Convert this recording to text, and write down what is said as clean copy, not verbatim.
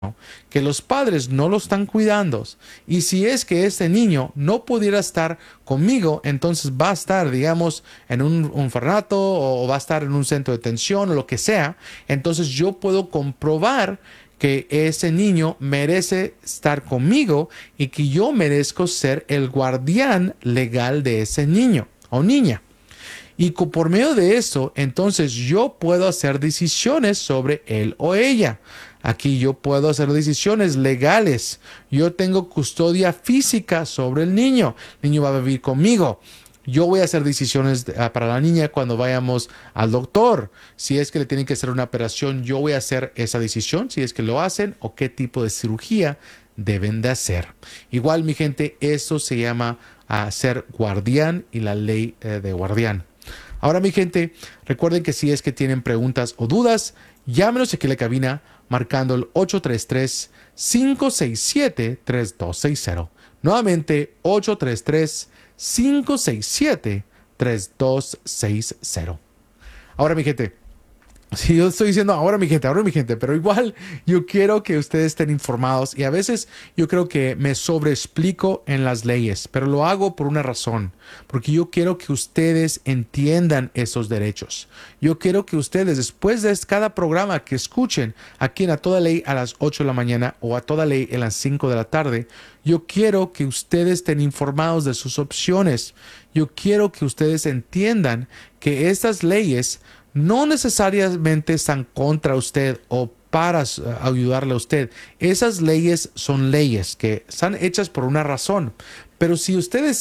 que los padres no lo están cuidando, y si es que este niño no pudiera estar conmigo, entonces va a estar, digamos, en un orfanato o va a estar en un centro de detención o lo que sea, entonces yo puedo comprobar que ese niño merece estar conmigo y que yo merezco ser el guardián legal de ese niño o niña. Y por medio de esto, entonces yo puedo hacer decisiones sobre él o ella. Aquí yo puedo hacer decisiones legales. Yo tengo custodia física sobre el niño. El niño va a vivir conmigo. Yo voy a hacer decisiones para la niña cuando vayamos al doctor. Si es que le tienen que hacer una operación, yo voy a hacer esa decisión, si es que lo hacen o qué tipo de cirugía deben de hacer. Igual, mi gente, eso se llama ser guardián y la ley de guardián. Ahora, mi gente, recuerden que si es que tienen preguntas o dudas, llámenos aquí a la cabina marcando el 833-567-3260. Nuevamente, 833-567-3260. Ahora, mi gente, sí, yo estoy diciendo ahora mi gente, pero igual yo quiero que ustedes estén informados y a veces yo creo que me sobreexplico en las leyes, pero lo hago por una razón, porque yo quiero que ustedes entiendan esos derechos. Yo quiero que ustedes, después de cada programa que escuchen aquí en A Toda Ley a las 8 de la mañana o A Toda Ley a las 5 de la tarde, yo quiero que ustedes estén informados de sus opciones. Yo quiero que ustedes entiendan que estas leyes no necesariamente están contra usted o para ayudarle a usted. Esas leyes son leyes que están hechas por una razón. Pero si ustedes